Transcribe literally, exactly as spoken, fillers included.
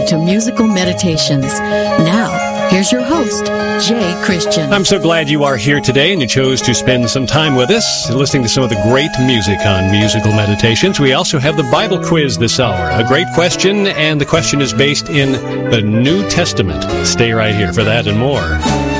to Musical Meditations. Now, here's your host, Jay Christian. I'm so glad you are here today and you chose to spend some time with us listening to some of the great music on Musical Meditations. We also have the Bible quiz this hour. A great question, and the question is based in the New Testament. Stay right here for that and more.